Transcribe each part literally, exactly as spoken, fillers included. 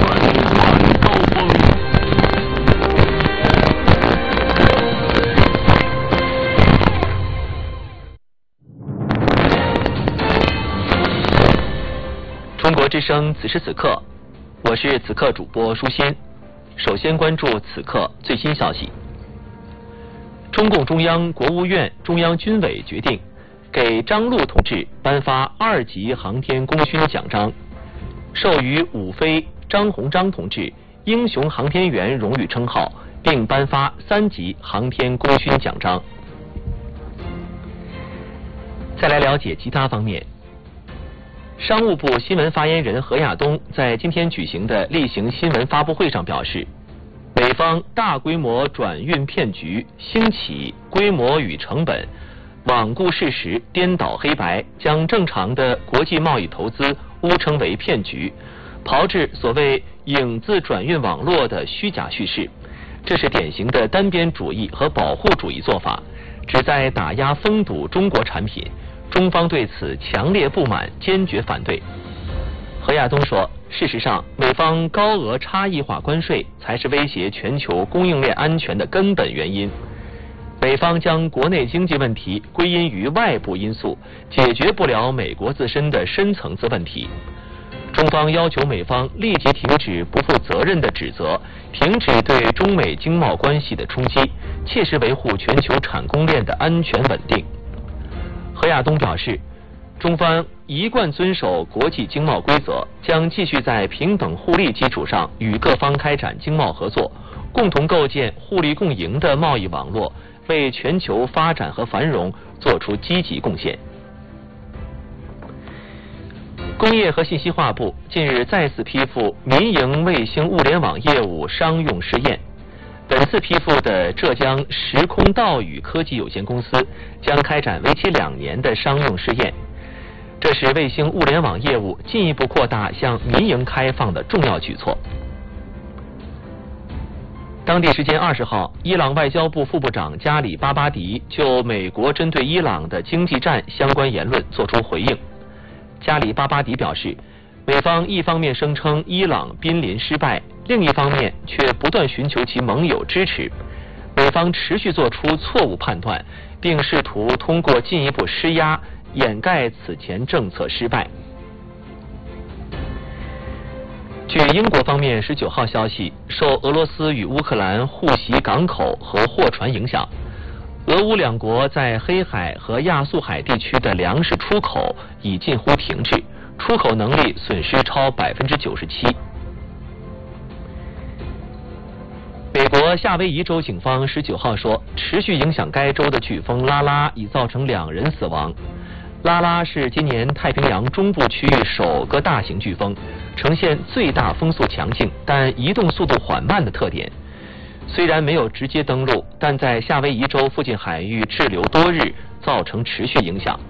晚高峰。 中国之声，此时此刻，我是此刻主播舒心。首先关注此刻最新消息。中共中央、国务院、中央军委决定给张陆同志颁发二级航天功勋奖章，授予武飞、张鸿章同志英雄航天员荣誉称号，并颁发三级航天功勋奖章。再来了解其他方面。商务部新闻发言人何亚东在今天举行的例行新闻发布会上表示，美方大规模转运骗局兴起规模与成本，罔顾事实，颠倒黑白，将正常的国际贸易投资误称为骗局，炮制所谓影子转运网络的虚假叙事，这是典型的单边主义和保护主义做法，旨在打压封堵中国产品。中方对此强烈不满，坚决反对。何亚东说，事实上，美方高额差异化关税才是威胁全球供应链安全的根本原因。美方将国内经济问题归因于外部因素，解决不了美国自身的深层次问题。中方要求美方立即停止不负责任的指责，停止对中美经贸关系的冲击，切实维护全球产供链的安全稳定。何亚东表示，中方一贯遵守国际经贸规则，将继续在平等互利基础上与各方开展经贸合作，共同构建互利共赢的贸易网络，为全球发展和繁荣做出积极贡献。工业和信息化部近日再次批复民营卫星物联网业务商用试验。本次批复的浙江时空道宇科技有限公司将开展为期两年的商用试验，这是卫星物联网业务进一步扩大向民营开放的重要举措。当地时间二十号，伊朗外交部副部长加里巴巴迪就美国针对伊朗的经济战相关言论作出回应。加里巴巴迪表示，美方一方面声称伊朗濒临失败，另一方面却不断寻求其盟友支持，美方持续做出错误判断，并试图通过进一步施压掩盖此前政策失败。据英国方面十九号消息，受俄罗斯与乌克兰互袭港口和货船影响，俄乌两国在黑海和亚速海地区的粮食出口已近乎停滞，出口能力损失超百分之九十七。美国夏威夷州警方十九号说，持续影响该州的飓风拉拉已造成两人死亡。拉拉是今年太平洋中部区域首个大型飓风，呈现最大风速强劲但移动速度缓慢的特点。虽然没有直接登陆，但在夏威夷州附近海域滞留多日，造成持续影响。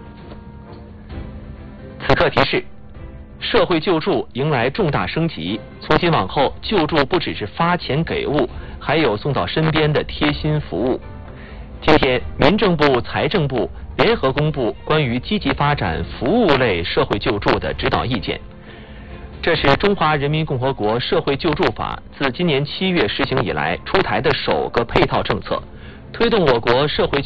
此刻提示，社会救助迎来重大升级，从今往后，救助不只是发钱给物，还有送到身边的贴心服务。今天，民政部、财政部联合公布关于积极发展服务类社会救助的指导意见。这是中华人民共和国社会救助法自今年七月实行以来出台的首个配套政策，推动我国社会